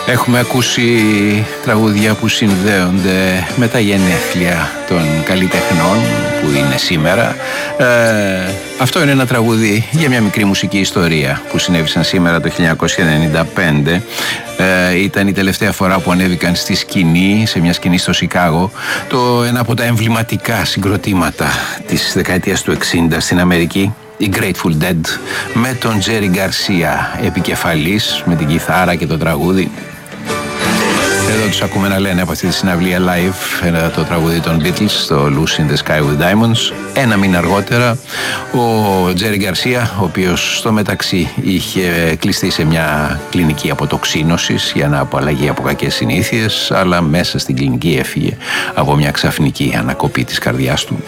Έχουμε ακούσει τραγούδια που συνδέονται με τα γενέθλια των καλλιτεχνών που είναι σήμερα. Αυτό είναι ένα τραγούδι για μια μικρή μουσική ιστορία που συνέβησαν σήμερα το 1995. Ήταν η τελευταία φορά που ανέβηκαν στη σκηνή, σε μια σκηνή στο Σικάγο, ένα από τα εμβληματικά συγκροτήματα της δεκαετίας του 60 στην Αμερική, οι Grateful Dead, με τον Τζέρι Γκαρσία επικεφαλής, με την κιθάρα και το τραγούδι. Εδώ τους ακούμε να λένε από αυτή τη συναυλία live το τραγούδι των Beatles, το Lucy in the Sky with Diamonds. Ένα μήνα αργότερα ο Τζέρι Γκαρσία, ο οποίος στο μεταξύ είχε κλειστεί σε μια κλινική αποτοξίνωσης για να απαλλαγεί από κακές συνήθειες, αλλά μέσα στην κλινική έφυγε από μια ξαφνική ανακοπή της καρδιάς του.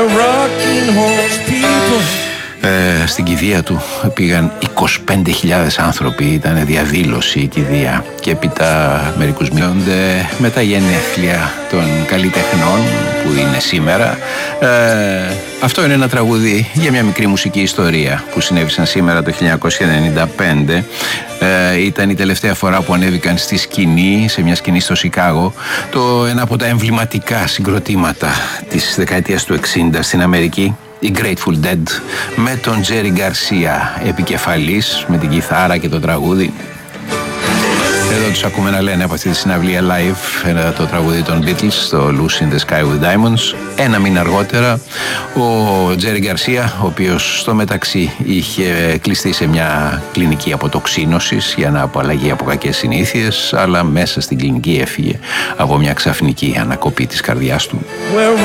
Στην κηδεία του πήγαν 25.000 άνθρωποι, ήταν διαδήλωση η κηδεία, και έπειτα μερικούς μήνονται με τα γενέθλια των καλλιτεχνών που είναι σήμερα. Αυτό είναι ένα τραγούδι για μια μικρή μουσική ιστορία που συνέβησαν σήμερα το 1995. Ήταν η τελευταία φορά που ανέβηκαν στη σκηνή, σε μια σκηνή στο Σικάγο, ένα από τα εμβληματικά συγκροτήματα της δεκαετίας του 60 στην Αμερική, οι Grateful Dead, με τον Τζέρι Γκαρσία επικεφαλής, με την κιθάρα και το τραγούδι. Εδώ τους ακούμε να λένε από αυτή τη συναυλία live το τραγούδι των Beatles, το Lucy in the Sky with Diamonds. Ένα μήνα αργότερα ο Τζέρι Γκαρσία, ο οποίος στο μεταξύ είχε κλειστεί σε μια κλινική αποτοξίνωσης για να απαλλαγεί από κακές συνήθειες, αλλά μέσα στην κλινική έφυγε από μια ξαφνική ανακοπή της καρδιάς του.